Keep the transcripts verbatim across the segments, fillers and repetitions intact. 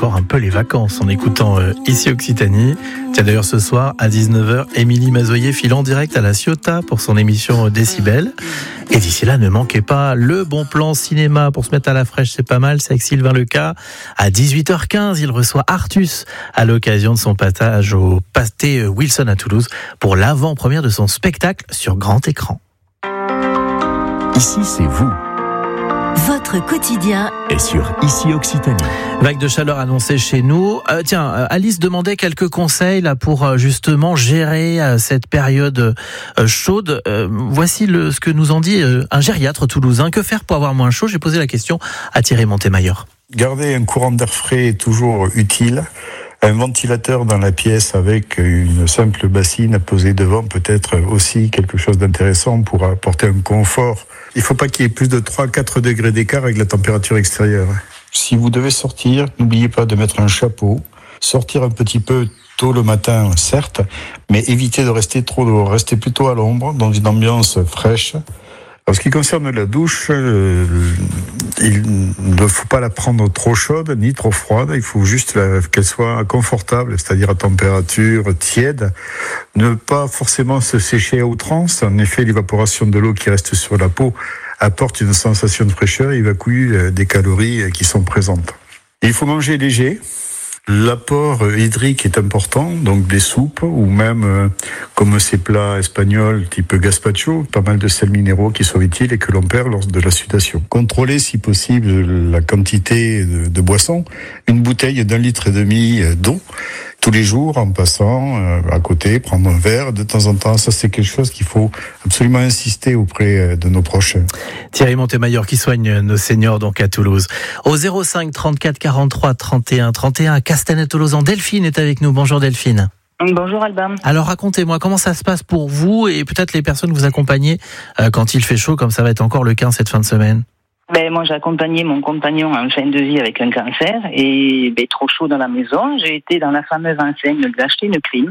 encore un peu les vacances en écoutant euh, Ici Occitanie. Tiens, d'ailleurs, ce soir, à dix-neuf heures, Émilie Mazoyer file en direct à la Ciotat pour son émission Décibel. Et d'ici là, ne manquez pas le bon plan cinéma pour se mettre à la fraîche, c'est pas mal, c'est avec Sylvain Leca. À dix-huit heures quinze, il reçoit Artus à l'occasion de son passage au Pâté Wilson à Toulouse pour l'avant-première de son spectacle sur grand écran. Ici, c'est vous. Votre quotidien est sur Ici Occitanie. Vague de chaleur annoncée chez nous. Euh, tiens, Alice demandait quelques conseils là pour euh, justement gérer euh, cette période euh, chaude. Euh, voici le, ce que nous en dit euh, un gériatre toulousain. Que faire pour avoir moins chaud ? J'ai posé la question à Thierry Montemayor. Garder un courant d'air frais est toujours utile. Un ventilateur dans la pièce avec une simple bassine posée devant peut être aussi quelque chose d'intéressant pour apporter un confort. Il ne faut pas qu'il y ait plus de trois à quatre degrés d'écart avec la température extérieure. Si vous devez sortir, n'oubliez pas de mettre un chapeau. Sortir un petit peu tôt le matin, certes, mais évitez de rester trop dehors. Restez plutôt à l'ombre, dans une ambiance fraîche. En ce qui concerne la douche, euh, il ne faut pas la prendre trop chaude ni trop froide. Il faut juste la, qu'elle soit confortable, c'est-à-dire à température tiède. Ne pas forcément se sécher à outrance. En effet, l'évaporation de l'eau qui reste sur la peau apporte une sensation de fraîcheur et évacue des calories qui sont présentes. Il faut manger léger. L'apport hydrique est important, donc des soupes ou même euh, comme ces plats espagnols type gazpacho, pas mal de sels minéraux qui sont utiles et que l'on perd lors de la sudation. Contrôlez si possible la quantité de, de boissons, une bouteille d'un litre et demi d'eau tous les jours en passant euh, à côté, prendre un verre de temps en temps. Ça, c'est quelque chose qu'il faut absolument insister auprès de nos proches. Thierry Montemayor qui soigne nos seniors donc à Toulouse. Au zéro cinq trente-quatre quarante-trois trente et un trente et un, Castanet-Tolosan, Delphine est avec nous. Bonjour Delphine. Bonjour Albin. Alors racontez-moi comment ça se passe pour vous et peut-être les personnes que vous accompagnez euh, quand il fait chaud, comme ça va être encore le cas cette fin de semaine. Ben, moi, j'ai accompagné mon compagnon en fin de vie avec un cancer et ben, trop chaud dans la maison. J'ai été dans la fameuse enseigne de acheter une clim.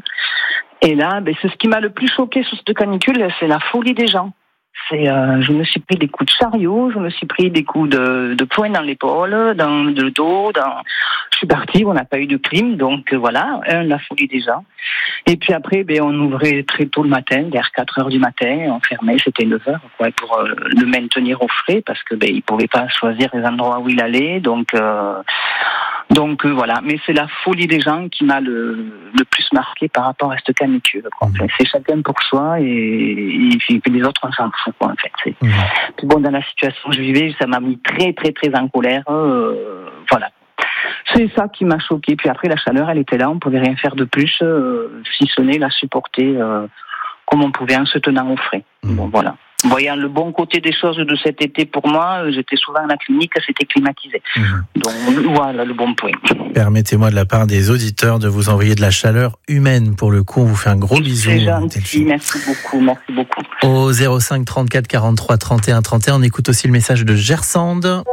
Et là, ben, c'est ce qui m'a le plus choqué sur cette canicule, c'est la folie des gens. C'est, euh, je me suis pris des coups de chariot, je me suis pris des coups de, de poing dans l'épaule, dans le dos, dans... je suis partie, on n'a pas eu de clim, donc euh, voilà, un, la folie des gens. Et puis après, ben, on ouvrait très tôt le matin, vers quatre heures du matin, on fermait, c'était neuf heures, quoi, pour euh, le maintenir au frais, parce que ben, il pouvait pas choisir les endroits où il allait, donc... Euh, Donc euh, voilà, mais c'est la folie des gens qui m'a le, le plus marqué par rapport à cette canicule. Quoi. Enfin, c'est chacun pour soi et, et, et les autres on s'en fout. Quoi, en fait. C'est... Mmh. Puis bon, dans la situation que je vivais, ça m'a mis très très très en colère. Euh, voilà, c'est ça qui m'a choqué. Puis après la chaleur, elle était là, on pouvait rien faire de plus, euh, si ce n'est la supporter euh, comme on pouvait en se tenant au frais. Mmh. Bon voilà. Voyant le bon côté des choses de cet été pour moi, j'étais souvent à la clinique, c'était climatisé. Mmh. Donc voilà le bon point. Permettez-moi de la part des auditeurs de vous envoyer de la chaleur humaine pour le coup. On vous fait un gros bisou. C'est gentil, merci beaucoup, merci beaucoup. Au zéro cinq trente-quatre quarante-trois trente et un trente et un, on écoute aussi le message de Gersande.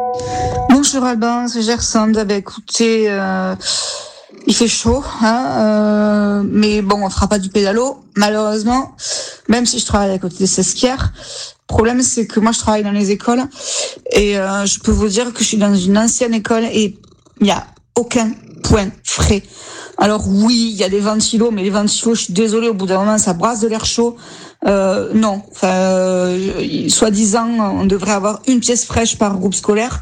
Bonjour Albin, c'est Gersande. Ben, écoutez, euh, il fait chaud, hein, euh, mais bon, on fera pas du pédalo, malheureusement. Même si je travaille à côté des sesquières. Le problème, c'est que moi, je travaille dans les écoles et euh, je peux vous dire que je suis dans une ancienne école et il n'y a aucun point frais. Alors oui, il y a des ventilos, mais les ventilos, je suis désolée, au bout d'un moment, ça brasse de l'air chaud. Euh, non, enfin, euh, soi-disant, on devrait avoir une pièce fraîche par groupe scolaire.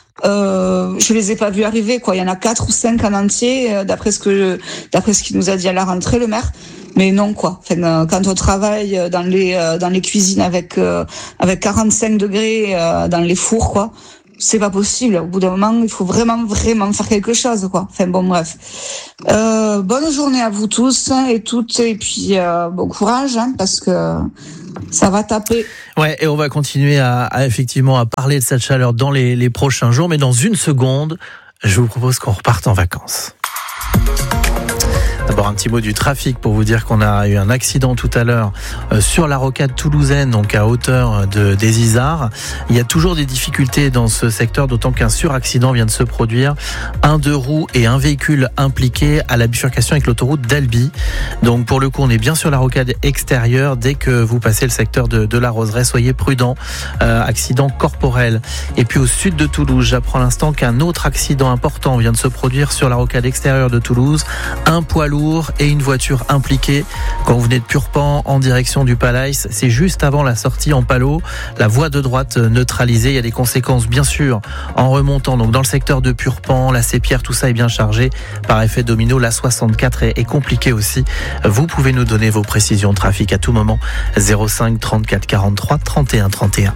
Euh, je les ai pas vus arriver, quoi. Il y en a quatre ou cinq en entier, euh, d'après ce que, je, d'après ce qu'il nous a dit à la rentrée, le maire. Mais non, quoi. Enfin, euh, quand on travaille dans les euh, dans les cuisines avec euh, avec quarante-cinq degrés euh, dans les fours, quoi, c'est pas possible. Au bout d'un moment, il faut vraiment vraiment faire quelque chose, quoi. Enfin bon, bref. Euh, bonne journée à vous tous et toutes, et puis euh, bon courage, hein, parce que ça va taper. Ouais, et on va continuer à, à effectivement à parler de cette chaleur dans les, les prochains jours, mais dans une seconde, je vous propose qu'on reparte en vacances. D'abord un petit mot du trafic pour vous dire qu'on a eu un accident tout à l'heure euh, sur la rocade toulousaine, donc à hauteur de, des Isards. Il y a toujours des difficultés dans ce secteur, d'autant qu'un suraccident vient de se produire. Un deux roues et un véhicule impliqué à la bifurcation avec l'autoroute d'Albi. Donc pour le coup, on est bien sur la rocade extérieure. Dès que vous passez le secteur de, de la Roseraie, soyez prudents. Euh, accident corporel. Et puis au sud de Toulouse, j'apprends à l'instant qu'un autre accident important vient de se produire sur la rocade extérieure de Toulouse. Un poids lourd et une voiture impliquée. Quand vous venez de Purpan en direction du Palace, c'est juste avant la sortie en Palo. La voie de droite neutralisée. Il y a des conséquences bien sûr en remontant. Donc dans le secteur de Purpan, la Sépierre, tout ça est bien chargé. Par effet domino, la soixante-quatre est, est compliquée aussi. Vous pouvez nous donner vos précisions de trafic à tout moment. zéro cinq trente-quatre quarante-trois trente et un trente et un.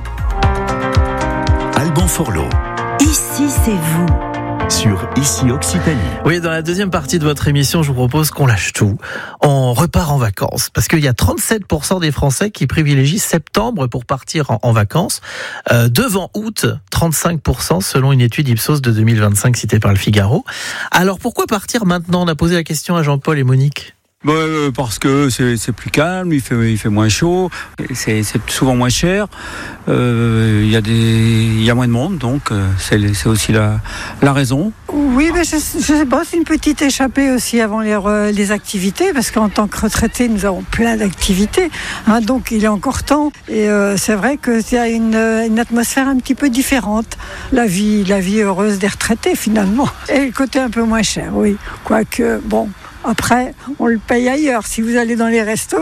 Alban Forlot. Ici, c'est vous. Sur Ici Occitanie. Oui, dans la deuxième partie de votre émission, je vous propose qu'on lâche tout. On repart en vacances. Parce qu'il y a trente-sept pour cent des Français qui privilégient septembre pour partir en, en vacances. Euh, devant août, trente-cinq pour cent selon une étude Ipsos de deux mille vingt-cinq citée par le Figaro. Alors pourquoi partir maintenant ? On a posé la question à Jean-Paul et Monique. Bah, euh, parce que c'est, c'est plus calme, il fait, il fait moins chaud, c'est, c'est souvent moins cher, euh, il y a des, il y a moins de monde, donc euh, c'est, c'est aussi la, la raison. Oui, mais je, je sais pas, c'est une petite échappée aussi avant les, les activités, parce qu'en tant que retraités, nous avons plein d'activités, hein, donc il est encore temps. Et euh, c'est vrai que c'est une, une atmosphère un petit peu différente, la vie, la vie heureuse des retraités finalement, et le côté un peu moins cher, oui, quoique bon. Après, on le paye ailleurs. Si vous allez dans les restos...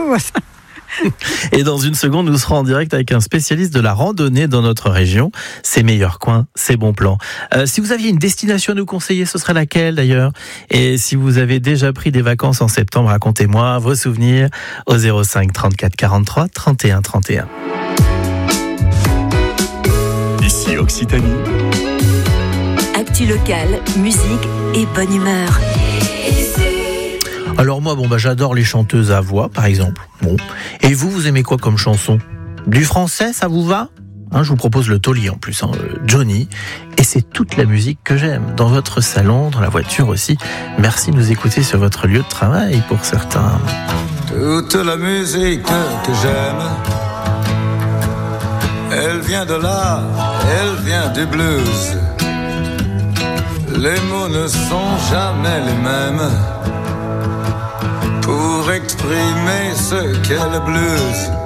Et dans une seconde, nous serons en direct avec un spécialiste de la randonnée dans notre région. Ses meilleurs coins, ses bons plans. Euh, si vous aviez une destination à nous conseiller, ce serait laquelle d'ailleurs ? Et si vous avez déjà pris des vacances en septembre, racontez-moi vos souvenirs au zéro cinq trente-quatre quarante-trois trente et un trente et un. Ici Occitanie. Actu locale, musique et bonne humeur. Alors moi, bon bah j'adore les chanteuses à voix, par exemple. Bon. Et vous, vous aimez quoi comme chanson ? Du français, ça vous va ? Hein, je vous propose le taulier en plus, hein, Johnny. Et c'est toute la musique que j'aime. Dans votre salon, dans la voiture aussi. Merci de nous écouter sur votre lieu de travail pour certains. Toute la musique que j'aime, elle vient de là, elle vient du blues. Les mots ne sont jamais les mêmes pour exprimer ce qu'est le blues.